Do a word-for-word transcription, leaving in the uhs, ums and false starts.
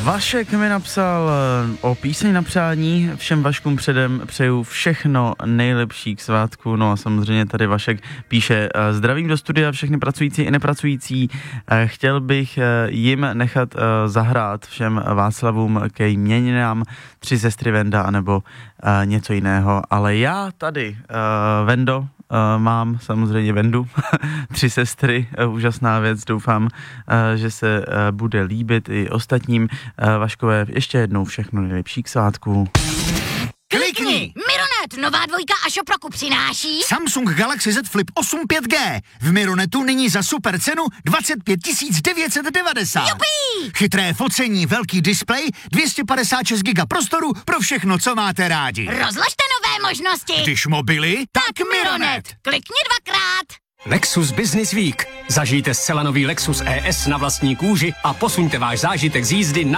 Vašek mi napsal o píseň na přání, všem Vaškům předem přeju všechno nejlepší k svátku, no a samozřejmě tady Vašek píše zdravím do studia všechny pracující i nepracující, chtěl bych jim nechat zahrát všem Václavům ke jměninám Tři sestry Venda anebo něco jiného, ale já tady Vendo, Uh, mám samozřejmě Vendu, Tři sestry, uh, úžasná věc, doufám, uh, že se uh, bude líbit i ostatním. Uh, Vaškové, ještě jednou všechno nejlepší k svátku. Klikni! Mironet, nová dvojka Ašo Proku přináší Samsung Galaxy Z Flip osm pět G. V Mironetu nyní za super cenu dvacet pět tisíc devět set devadesát. Jupí! Chytré focení, velký displej, dvě stě padesát šest giga prostoru pro všechno, co máte rádi. Rozložte nové možnosti. Když mobily, tak Mironet. Klikni dvakrát. Lexus Business Week. Zažijte zcela nový Lexus E S na vlastní kůži a posuňte váš zážitek z jízdy na